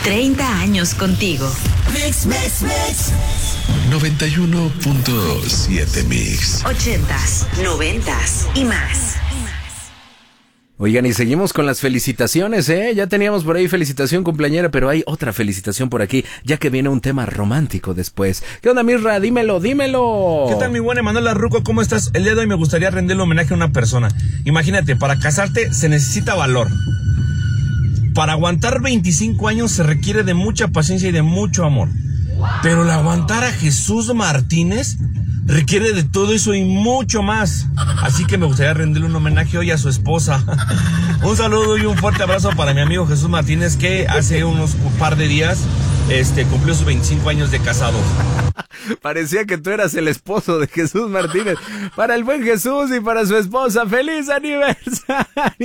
30 años contigo. Mix. 91.7 Mix. 80s, 90s y más. Oigan, y seguimos con las felicitaciones, ¿eh? Ya teníamos por ahí felicitación cumpleañera, pero hay otra felicitación por aquí, ya que viene un tema romántico después. ¿Qué onda, Misra? Dímelo. ¿Qué tal, mi buena Emanuela Ruco? ¿Cómo estás? El día de hoy me gustaría rendirle homenaje a una persona. Imagínate, para casarte se necesita valor. Para aguantar 25 años se requiere de mucha paciencia y de mucho amor. Pero el aguantar a Jesús Martínez requiere de todo eso y mucho más. Así que me gustaría rendirle un homenaje hoy a su esposa. Un saludo y un fuerte abrazo para mi amigo Jesús Martínez, que hace unos par de días cumplió sus 25 años de casado. Parecía que tú eras el esposo de Jesús Martínez. Para el buen Jesús y para su esposa, ¡feliz aniversario!